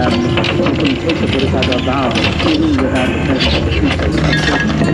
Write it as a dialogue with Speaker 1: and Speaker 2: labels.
Speaker 1: implementation of what is either a valve or cleaning without the presence of toothpaste.